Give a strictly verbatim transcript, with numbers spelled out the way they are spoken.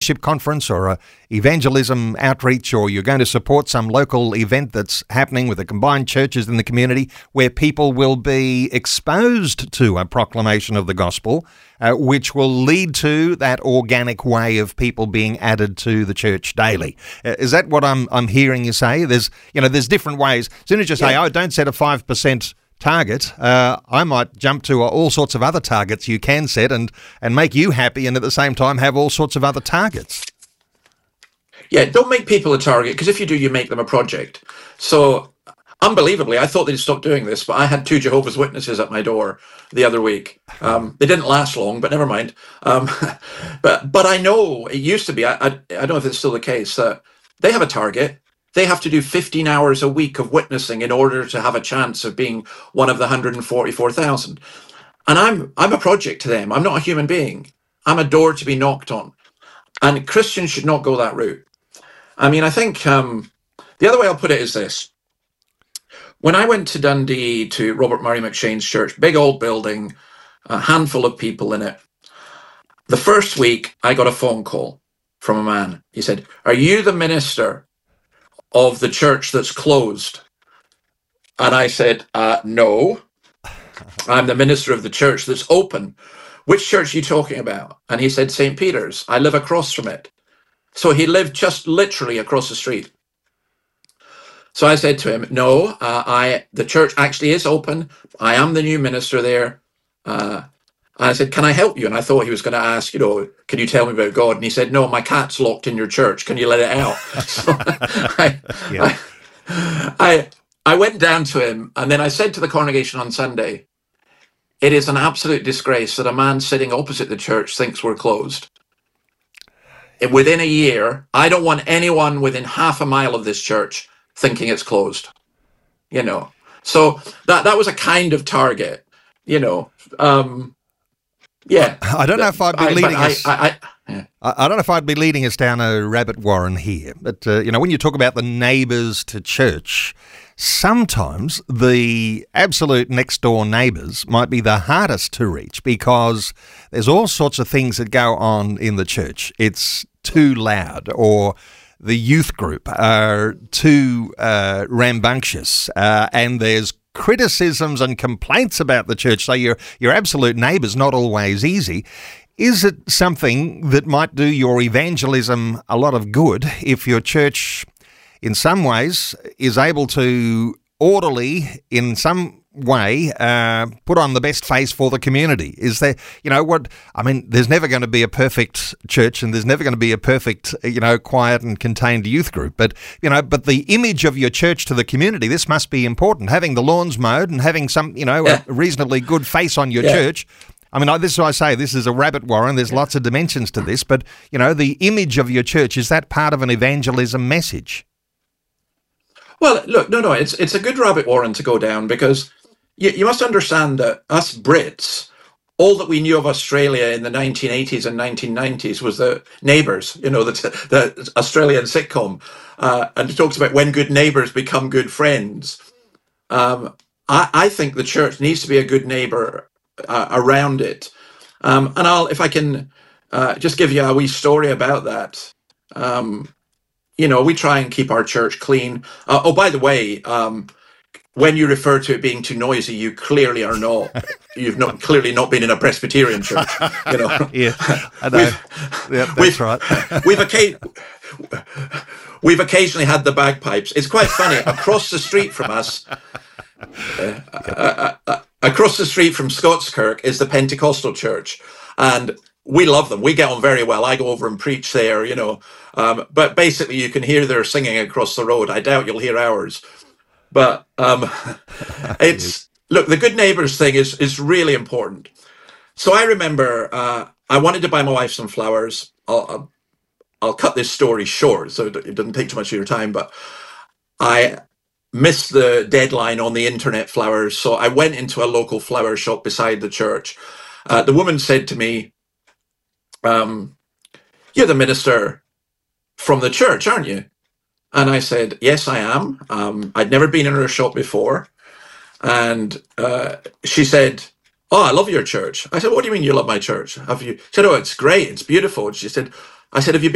leadership conference or a evangelism outreach, or you're going to support some local event that's happening with the combined churches in the community where people will be exposed to a proclamation of the gospel, uh, which will lead to that organic way of people being added to the church daily. Uh, is that what I'm I'm hearing you say? There's, you know, there's different ways. As soon as you say, yeah. oh, don't set a five percent target, uh, I might jump to uh, all sorts of other targets you can set and, and make you happy, and at the same time have all sorts of other targets. Yeah, don't make people a target, because if you do, you make them a project. So, unbelievably, I thought they'd stop doing this, but I had two Jehovah's Witnesses at my door the other week. Um, they didn't last long, but never mind. Um, but but I know it used to be, I, I, I don't know if it's still the case, that uh, they have a target. They have to do fifteen hours a week of witnessing in order to have a chance of being one of the one hundred forty-four thousand. And I'm I'm a project to them. I'm not a human being. I'm a door to be knocked on. And Christians should not go that route. I mean, I think um, the other way I'll put it is this. When I went to Dundee to Robert Murray McShane's church, big old building, a handful of people in it, the first week I got a phone call from a man. He said, "Are you the minister of the church that's closed?" And I said, uh, no, I'm the minister of the church that's open. Which church are you talking about? And he said, Saint Peter's. I live across from it. So he lived just literally across the street. So I said to him, no, uh, I the church actually is open. I am the new minister there. Uh, I said, can I help you? And I thought he was going to ask, you know, can you tell me about God? And he said, no, my cat's locked in your church. Can you let it out? So I, yeah. I, I, I went down to him, and then I said to the congregation on Sunday, it is an absolute disgrace that a man sitting opposite the church thinks we're closed. Within a year, I don't want anyone within half a mile of this church thinking it's closed. You know, so that, that was a kind of target, you know, um, yeah, I don't know if I'd be I, leading I, us. I, I, yeah. I don't know if I'd be leading us down a rabbit warren here, but uh, you know, when you talk about the neighbours to church, sometimes the absolute next door neighbours might be the hardest to reach because there's all sorts of things that go on in the church. It's too loud, or the youth group are too uh, rambunctious, uh, and there's criticisms and complaints about the church. So your your absolute neighbour's not always easy. Is it something that might do your evangelism a lot of good if your church, in some ways, is able to orderly, in some way, uh, put on the best face for the community? Is there, you know, what, I mean, there's never going to be a perfect church, and there's never going to be a perfect, you know, quiet and contained youth group. But, you know, but the image of your church to the community, this must be important. Having the lawns mowed and having some, you know, yeah. a reasonably good face on your yeah. church. I mean, this is what I say, this is a rabbit warren. There's lots of dimensions to this, but, you know, the image of your church, is that part of an evangelism message? Well, look, no, no, it's it's a good rabbit warren to go down, because you, you must understand that us Brits, all that we knew of Australia in the nineteen eighties and nineteen nineties was the Neighbours, you know, the, the Australian sitcom. Uh, and it talks about when good neighbours become good friends. Um, I, I think the church needs to be a good neighbour uh, around it. Um, and I'll, if I can uh, just give you a wee story about that. Um, you know, we try and keep our church clean. Uh, oh, by the way, um, when you refer to it being too noisy, you clearly are not. You've not clearly not been in a Presbyterian church. You know. Yeah, I know. We've, yep, that's we've, right. we've, occa- we've occasionally had the bagpipes. It's quite funny. Across the street from us, uh, uh, uh, across the street from Scottskirk is the Pentecostal church, and we love them. We get on very well. I go over and preach there, you know. Um, but basically, you can hear their singing across the road. I doubt you'll hear ours. But um, it's look, the good neighbours thing is is really important. So I remember uh, I wanted to buy my wife some flowers. I'll, I'll I'll cut this story short so it doesn't take too much of your time. But I missed the deadline on the internet flowers, so I went into a local flower shop beside the church. Uh, the woman said to me, um, "You're the minister from the church, aren't you?" And I said, "Yes, I am." Um, I'd never been in her shop before. And uh, she said, "Oh, I love your church." I said, "What do you mean you love my church? Have you?" She said, "Oh, it's great. It's beautiful." And she said, I said, "Have you been